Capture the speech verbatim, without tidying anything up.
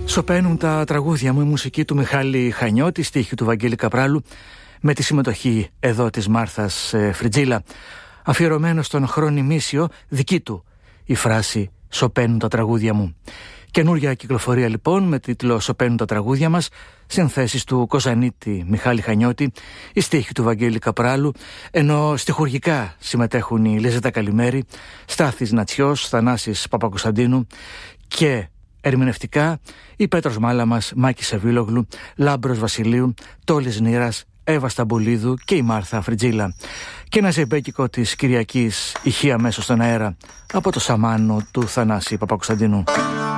Σωπαίνουν τα τραγούδια μου, η μουσική του Μιχάλη Χανιώτη, στίχη του Βαγγέλη Καπράλου, με τη συμμετοχή εδώ της Μάρθας ε, Φριτζίλα. Αφιερωμένο στον Χρονιμήσιο, δική του η φράση «Σωπαίνουν τα τραγούδια μου». Καινούρια κυκλοφορία λοιπόν με τίτλο «Σωπαίνουν τα τραγούδια μας», συνθέσεις του Κοζανίτη Μιχάλη Χανιώτη, η στίχη του Βαγγέλη Καπράλου, ενώ στιχουργικά συμμετέχουν η Λίζετα Καλημέρη, Στάθης Νατσιός, Θανάσης Παπακοσταντίνου και ερμηνευτικά η Πέτρος Μάλαμας, Μάκης Σεβίλογλου, Λάμπρος Βασιλείου, Τόλης Νήρας, Εύα Σταμπολίδου και η Μάρθα Φριτζίλα. Και ένα ζεμπέκικο της Κυριακής ηχεί αμέσως στον αέρα από το σαμάνο του Θανάση Παπακοσταντίνου.